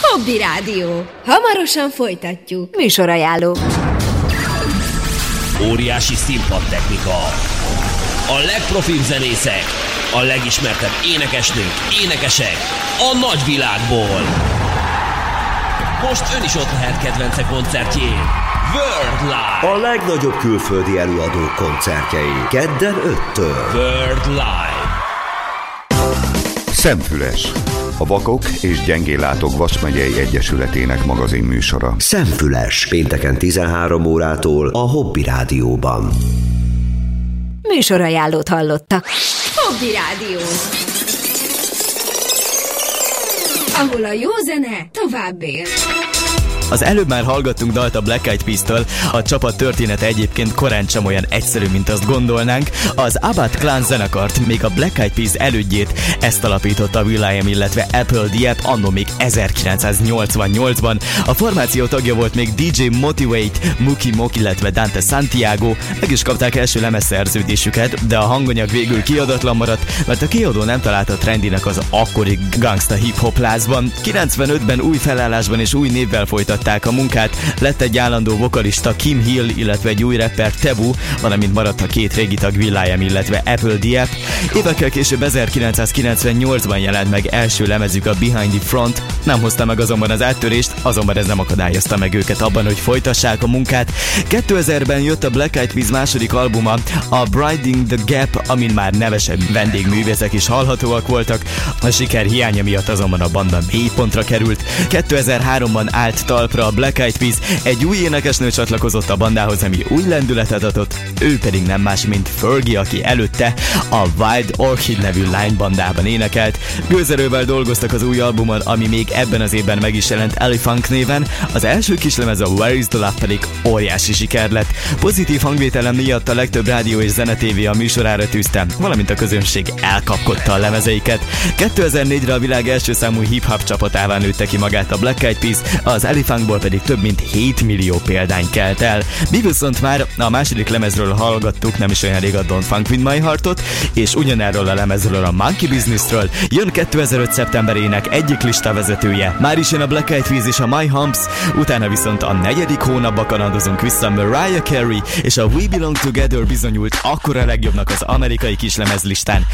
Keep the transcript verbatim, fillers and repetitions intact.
Hobby Rádió. Hamarosan folytatjuk. Műsorajánló. Óriási színpadtechnika. A legprofibb zenészek. A legismertebb énekesnők, énekesek. A nagyvilágból. Most ön is ott lehet kedvence koncertjén. World Live. A legnagyobb külföldi előadók koncertjei. Kedden öttől. World Live. Szemfüles. A Vakok és Gyengéllátók Vas megyei egyesületének magazin műsora. Szemfüles. Pénteken tizenhárom órától a Hobby Rádióban. Műsorajánlót hallottak. Hobby Rádió. Ahol a jó zene tovább él. Az előbb már hallgattunk dalt a Black Eyed Peas-től, a csapat története egyébként korán sem olyan egyszerű, mint azt gondolnánk. Az Abbat Clan zenekart, még a Black Eyed Peas elődjét, ezt alapította will.i.am, illetve Apple Diep annó még ezerkilencszáznyolcvannyolcban. A formáció tagja volt még dé dzsé Motivate, Mookie Mock, illetve Dante Santiago, meg is kapták első lemezszerződésüket, de a hanganyag végül kiadatlan maradt, mert a kiadó nem találta trendinek az akkori gangsta hip-hop lázban. kilencvenötben új felállásban és új névvel folytat a munkát, lett egy állandó vokalista Kim Hill, illetve egy új rapper Tebu, valamint maradt a két régi tag will.i.am, illetve Apple Diep. Évekkel később ezerkilencszázkilencvennyolcban jelent meg első lemezük, a Behind the Front. Nem hozta meg azonban az áttörést, azonban ez nem akadályozta meg őket abban, hogy folytassák a munkát. kétezerben jött a Black Eyed Peas második albuma, a Bridging the Gap, amin már nevesebb vendégművészek is hallhatóak voltak. A siker hiánya miatt azonban a banda mélypontra került. kétezerháromban állt talpra a Black Eyed Peas, egy új énekesnő csatlakozott a bandához, ami új lendületet adott, ő pedig nem más, mint Fergie, aki előtte a Wild Orchid nevű lánybandában énekelt. Gőzerővel dolgoztak az új albumon, ami még ebben az évben meg is jelent Elefunk néven, az első kislemez, a Where is the Love pedig óriási siker lett. Pozitív hangvételen miatt a legtöbb rádió és zenetévé a műsorára tűzte, valamint a közönség elkapkodta a lemezeiket. kétezer-négyre a világ első számú hip-hop csapatává nőtte ki magát a Black Eyed Peas, az Elefunkból pedig több mint hét millió példány kelt el. Mi viszont már a második lemezről hallgattuk nem is olyan rég a Don't Funk With My Heartot, és ugyanerről a lemezről, a Monkey Businessről jön kétezer-öt szeptemberének egyik listavezetője. Már is jön a Black Eyed Peas és a My Humps, utána viszont a negyedik hónapba kanadozunk vissza. Mariah Carey és a We Belong Together bizonyult akkora legjobbnak az amerikai kislemezlistán,